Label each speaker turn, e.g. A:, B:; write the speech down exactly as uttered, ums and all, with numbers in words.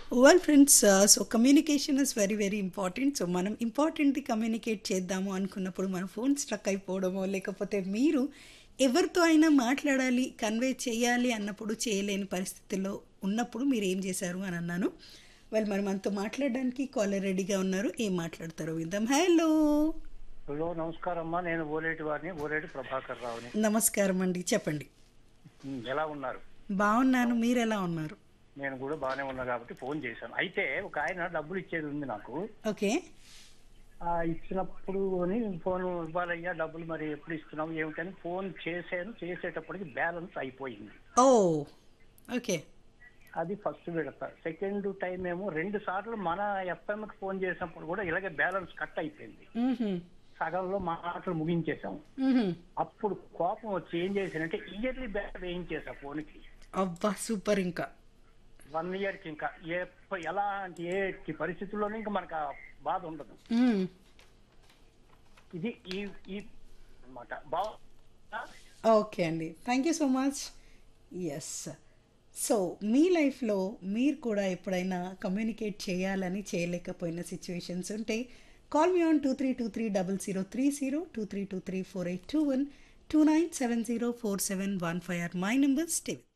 A: Well friends so communication is very very important. So మనం ఇంపార్టెంట్ది communicate చేద్దాము అనుకున్నప్పుడు మన ఫోన్ స్ట్రక్ అయిపోవడమో లేకపోతే మీరు ఎవరితో అయినా మాట్లాడాలి కన్వే చేయాలి అన్నప్పుడు చేయలేని పరిస్థితుల్లో ఉన్నప్పుడు మీరు ఏం చేశారు అని అన్నాను. వెల్ మరి మనతో మాట్లాడడానికి కాలర్ రెడీగా ఉన్నారు. ఏం మాట్లాడతారో విందాం. హలో,
B: హలో నమస్కారం అమ్మా, నేను ఓలేటి వారిని ఓలేటి ప్రభాకర్ రావుని.
A: నమస్కారం అండి, చెప్పండి.
B: ఉమ్, ఎలా ఉన్నారు?
A: బాగున్నాను, మీరు ఎలా ఉన్నారు?
B: నేను కూడా బాగానే ఉన్నా కాబట్టి ఫోన్ చేశాను. అయితే ఒక ఆయన డబ్బులు ఇచ్చేది ఉంది నాకు.
A: ఓకే.
B: ఆ ఇచ్చినప్పుడు అని ఫోన్ ఇవ్వాలయ్యా డబ్బులు, మరి ఎప్పుడు ఇస్తున్నావు ఏమిటని ఫోన్ చేశాను. చేసేటప్పటికి బ్యాలెన్స్ అయిపోయింది.
A: ఓ ఓకే.
B: అది ఫస్ట్ విడత. సెకండ్ టైం ఏమో రెండు సార్లు మన ఎఫ్ఎంకి ఫోన్ చేసినప్పుడు కూడా ఇలాగే బ్యాలెన్స్ కట్ అయిపోయింది.
A: మ్మ్హ్మ్.
B: సగంలో మాటలు ముగించేశాము.
A: మ్మ్హ్మ్.
B: అప్పుడు కోపం వచ్చి ఏం చేశానంటే ఇయర్లీ బ్యాక్ వేయించేసా ఫోన్కి.
A: అబ్బా సూపర్. ఇంకా
B: వన్ ఇయర్ కి ఇంకా ఎప్ప- ఎలాంటి ఏ పరిస్థితుల్లోనూ ఇంకా మనకు ఆ బాధ ఉండదు.
A: మ్మ్.
B: ఇది ఈ ఈ అన్నమాట. బాగా
A: ఓకే అండి, thank you so much. Yes, so మీ లైఫ్లో మీరు కూడా ఎప్పుడైనా కమ్యూనికేట్ చేయాలని చేయలేకపోయిన సిచ్యువేషన్స్ ఉంటే call me on two three two three double zero three zero two three two three four eight two one two nine seven zero four seven one five are my number. Stay